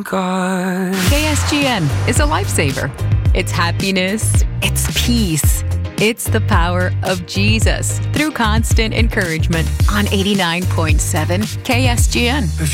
God. KSGN is a lifesaver. It's happiness. It's peace. It's the power of Jesus through constant encouragement on 89.7 KSGN.